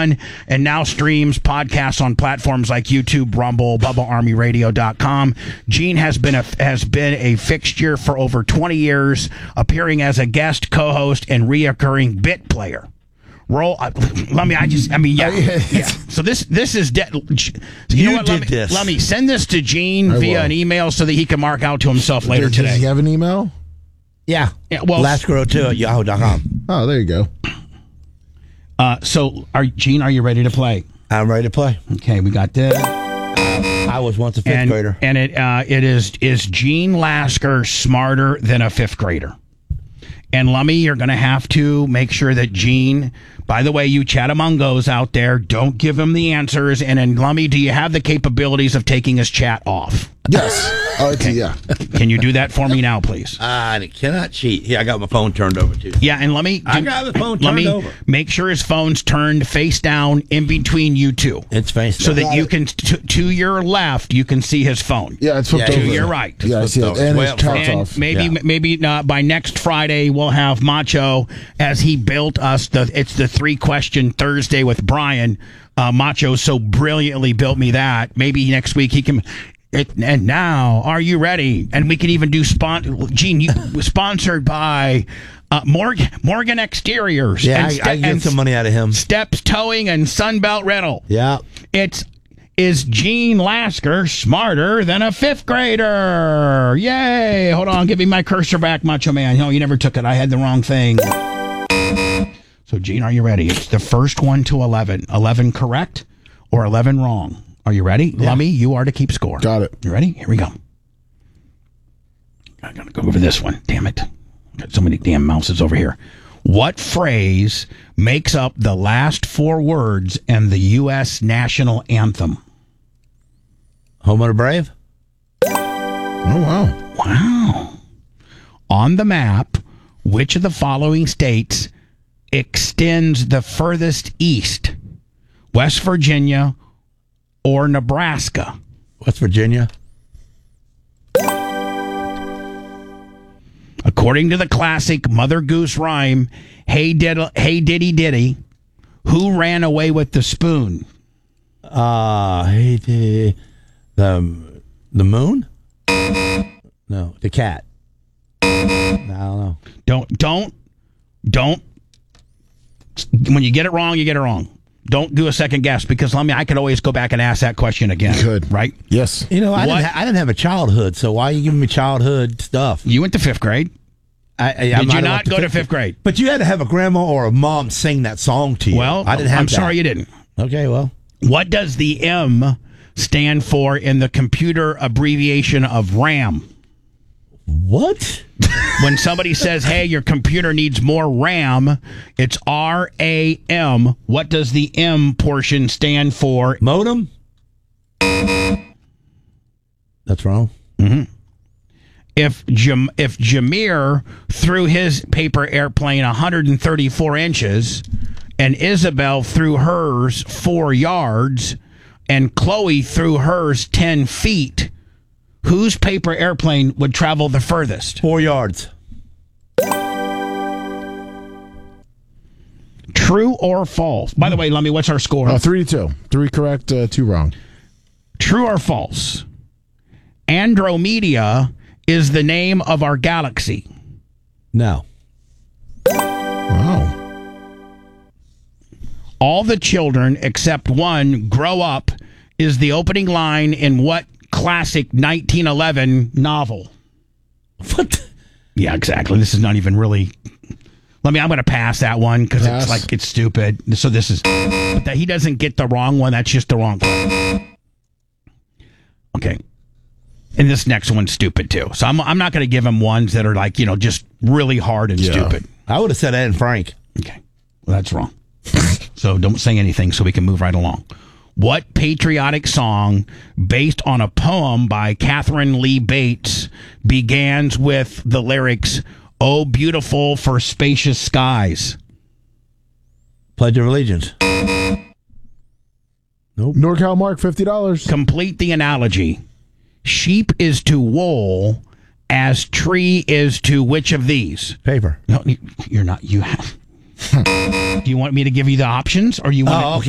fun and now streams podcasts on platforms like YouTube, Rumble, BubbaArmyRadio.com. Gene has been a fixture for over 20 years, appearing as a guest, co-host, and reoccurring bit player. Yeah. So this is you know what? Let me send this to Gene via an email so that he can mark out to himself later today. Does he have an email? Yeah. Well, lastgirl2@yahoo.com. Oh, there you go. So, Gene, are you ready to play? I'm ready to play. Okay, we got this. I was once a fifth grader. And it is Gene Lasker smarter than a fifth grader? And Lummy, you're going to have to make sure that Gene, by the way, you Chatamungos out there, don't give him the answers. And then, Lummy, do you have the capabilities of taking his chat off? Yes. Okay. Yeah. Can you do that for me now, please? I cannot cheat. Here, I got my phone turned over, too. Yeah, and I got the phone turned over. Make sure his phone's turned face down in between you two. It's face down. So that you can, to your left, you can see his phone. Yeah, it's flipped over. To your right. Yeah, I see it. And his chat's off. Maybe by next Friday, we'll have Macho, as he built us, it's the 3-question Thursday with Brian. Macho so brilliantly built me that. Maybe next week he can... And now, are you ready? And we can even do Gene, sponsored by Morgan Exteriors. Yeah, I get some money out of him. Steps Towing and Sunbelt Rental. Yeah. Is Gene Lasker smarter than a fifth grader? Yay! Hold on, give me my cursor back, Macho Man. No, you never took it. I had the wrong thing. So, Gene, are you ready? It's the first one to 11. 11 correct or 11 wrong? Are you ready? Yeah. Lummy, you are to keep score. Got it. You ready? Here we go. I gotta go over this one. Damn it. Got so many damn mouses over here. What phrase makes up the last 4 words in the U.S. national anthem? Home of the Brave? Oh, wow. Wow. On the map, which of the following states extends the furthest east? West Virginia or Nebraska? West Virginia. According to the classic Mother Goose rhyme, hey diddy diddy, who ran away with the spoon? The moon? No, the cat. I don't know. Don't. When you get it wrong, you get it wrong. Don't do a second guess, because I could always go back and ask that question again. You could. Right? Yes. You know, I didn't have a childhood, so why are you giving me childhood stuff? You went to 5th grade. Did you not go to 5th grade? But you had to have a grandma or a mom sing that song to you. Well, I didn't have I'm that. sorry you didn't. Okay, well. What does the M stand for in the computer abbreviation of RAM? What? When somebody says, hey, your computer needs more RAM, it's RAM. What does the M portion stand for? Modem? That's wrong. Mm-hmm. If Jameer threw his paper airplane 134 inches and Isabel threw hers 4 yards and Chloe threw hers 10 feet, whose paper airplane would travel the furthest? 4 yards. True or false? By the way, Lummy, what's our score? 3-2. 3 correct, 2 wrong. True or false? Andromeda is the name of our galaxy. No. Wow. All the children except one grow up is the opening line in what classic 1911 novel? What? Yeah, exactly. This is not even really... I'm going to pass that one because it's stupid. So this is... But he doesn't get the wrong one. That's just the wrong one. Okay. And this next one's stupid too. So I'm not going to give him ones that are just really hard and stupid. I would have said Ed and Frank. Okay. Well, that's wrong. So don't say anything so we can move right along. What patriotic song based on a poem by Catherine Lee Bates begins with the lyrics, "Oh, beautiful for spacious skies"? Pledge of Allegiance. Nope. NorCal Mark, $50. Complete the analogy. Sheep is to wool as tree is to which of these? Paper. No, you're not. You have. Do you want me to give you the options, or you want? Oh, okay.